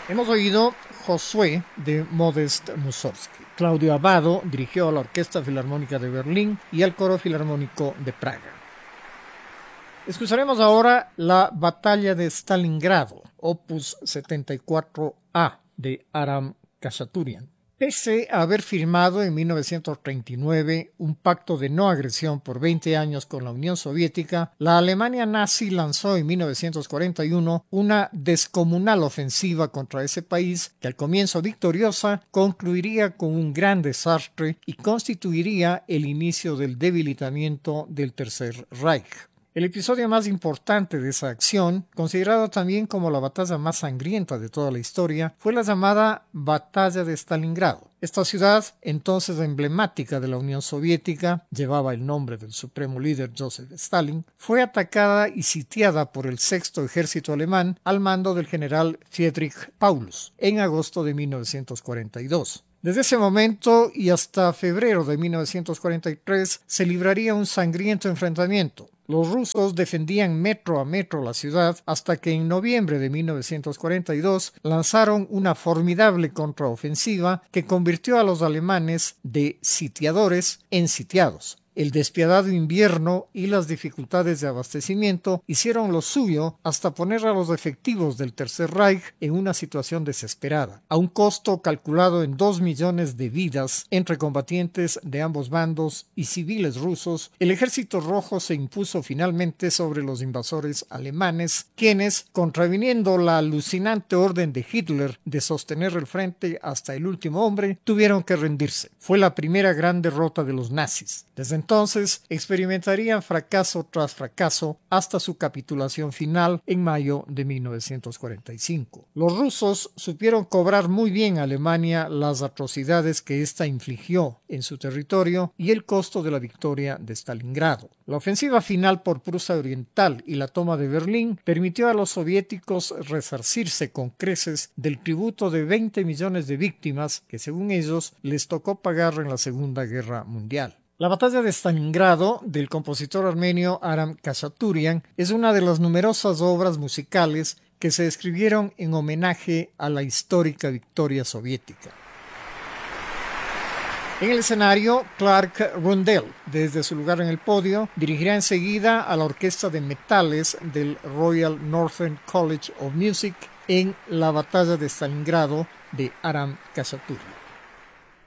Hemos oído Josué de Modest Mussorgsky. Claudio Abbado dirigió a la Orquesta Filarmónica de Berlín y al Coro Filarmónico de Praga. Escucharemos ahora la Batalla de Stalingrado, opus 74A de Aram Khachaturian. Pese a haber firmado en 1939 un pacto de no agresión por 20 años con la Unión Soviética, la Alemania nazi lanzó en 1941 una descomunal ofensiva contra ese país que al comienzo victoriosa concluiría con un gran desastre y constituiría el inicio del debilitamiento del Tercer Reich. El episodio más importante de esa acción, considerado también como la batalla más sangrienta de toda la historia, fue la llamada Batalla de Stalingrado. Esta ciudad, entonces emblemática de la Unión Soviética, llevaba el nombre del supremo líder Joseph Stalin, fue atacada y sitiada por el Sexto Ejército Alemán al mando del general Friedrich Paulus en agosto de 1942. Desde ese momento y hasta febrero de 1943 se libraría un sangriento enfrentamiento. Los rusos defendían metro a metro la ciudad hasta que en noviembre de 1942 lanzaron una formidable contraofensiva que convirtió a los alemanes de sitiadores en sitiados. El despiadado invierno y las dificultades de abastecimiento hicieron lo suyo hasta poner a los efectivos del Tercer Reich en una situación desesperada, a un costo calculado en 2 millones de vidas entre combatientes de ambos bandos y civiles rusos. El Ejército Rojo se impuso finalmente sobre los invasores alemanes, quienes, contraviniendo la alucinante orden de Hitler de sostener el frente hasta el último hombre, tuvieron que rendirse. Fue la primera gran derrota de los nazis. Desde entonces experimentarían fracaso tras fracaso hasta su capitulación final en mayo de 1945. Los rusos supieron cobrar muy bien a Alemania las atrocidades que ésta infligió en su territorio y el costo de la victoria de Stalingrado. La ofensiva final por Prusia Oriental y la toma de Berlín permitió a los soviéticos resarcirse con creces del tributo de 20 millones de víctimas que, según ellos, les tocó pagar en la Segunda Guerra Mundial. La batalla de Stalingrado, del compositor armenio Aram Khachaturian, es una de las numerosas obras musicales que se escribieron en homenaje a la histórica victoria soviética. En el escenario, Clark Rundell, desde su lugar en el podio, dirigirá enseguida a la orquesta de metales del Royal Northern College of Music en la batalla de Stalingrado de Aram Khachaturian.